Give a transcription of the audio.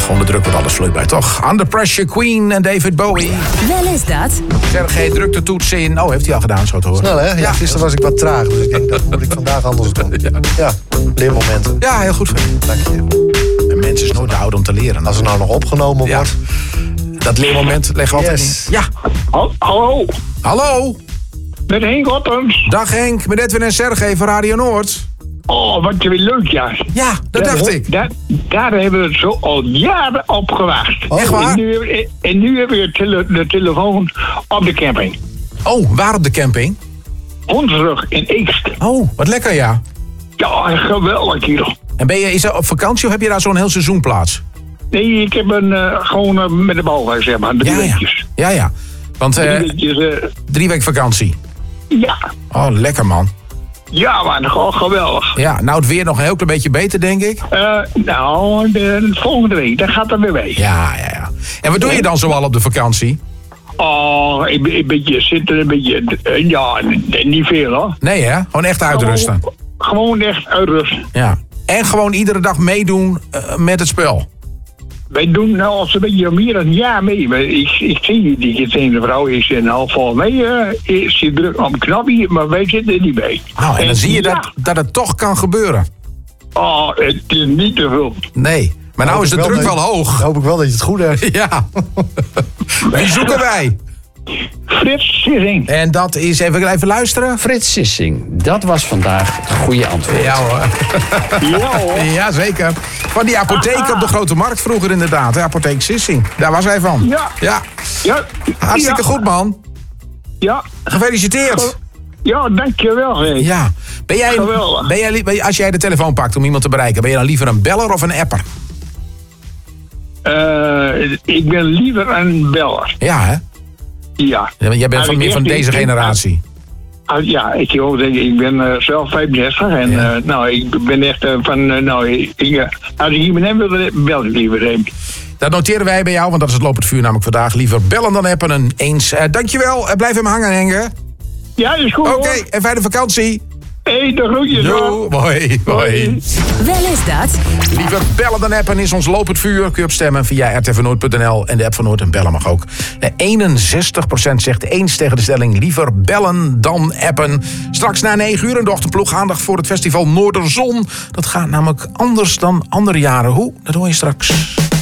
Onder druk wordt alles vloeibaar, toch? Under Pressure, Queen en David Bowie. Wel is dat. Sergej drukt de toets in. Oh, heeft hij al gedaan, zo te horen. Snel, hè? Ja, gisteren was ik wat traag, dus ik denk, dat moet ik vandaag anders doen. Ja, leermomenten. Ja, heel goed van je. Dank je. Een mens is nooit te oud om te leren. Als er nou nog opgenomen wordt. Dat leermoment leggen we altijd Yes. in. Ja. Hallo, Hallo. met Henk Ottens. Dag Henk, met Edwin en Sergej van Radio Noord. Oh, wat weer leuk, ja. Ja, dat dacht ik. Daar hebben we het zo al jaren op gewacht. Echt waar? En nu hebben we de telefoon op de camping. Oh, waar op de camping? Hondsrug in Eekst. Oh, wat lekker, ja. Ja, geweldig hier. En is dat op vakantie of heb je daar zo'n heel seizoen plaats? Nee, ik heb gewoon met de bal, zeg maar. 3 weekjes. Ja. Want 3 weekjes, 3 weken vakantie. ja. Oh, lekker man. Ja, maar gewoon geweldig. Ja, nou het weer nog een heel klein beetje beter, denk ik. Nou, de volgende week, daar gaat er weer bij. Ja. En wat doe je dan zoal op de vakantie? Oh, een beetje zitten, een beetje... ja, niet veel, hoor. Nee hè? Gewoon echt uitrusten. Gewoon echt uitrusten. Ja. En gewoon iedere dag meedoen met het spel. Wij doen nou al een beetje meer dan een jaar mee. Maar ik zie die ene vrouw is een half vol mee. Is je druk op knopje, maar wij zitten er niet bij. Nou, en dan zie je dat het toch kan gebeuren. Oh, het is niet te veel. Nee. Maar nou is de druk wel hoog. Dan hoop ik wel dat je het goed hebt. Ja. Wie zoeken wij? Frits Sissing. En dat is, even luisteren. Frits Sissing, dat was vandaag het goede antwoord. Ja hoor. Ja hoor. Ja, zeker. Van die apotheek op de Grote Markt vroeger inderdaad. Hè? Apotheek Sissing. Daar was hij van. Ja. Hartstikke goed, man. Ja. Gefeliciteerd. Ja, dankjewel. Hey. Ja. Geweldig. Als jij de telefoon pakt om iemand te bereiken, ben je dan liever een beller of een apper? Ik ben liever een beller. Ja, hè? Ja. Jij bent meer van deze generatie. Ja, ik ben zelf 65 en ik ben echt als ik iemand hem wil, bel ik liever heen. Dat noteren wij bij jou, want dat is het lopend vuur namelijk vandaag. Liever bellen dan appen eens. Dankjewel, blijf hem hangen, Henk. Ja, is goed. Oké, en fijne vakantie. Hey, de groetjes. Doei, hoi. Wel is dat. Liever bellen dan appen is ons lopend vuur. Kun je opstemmen via rtvnoord.nl en de app van Noord en bellen mag ook. 61% zegt eens tegen de stelling liever bellen dan appen. Straks na 9 uur een dochterploeg aandacht voor het festival Noorderzon. Dat gaat namelijk anders dan andere jaren. Hoe? Dat hoor je straks.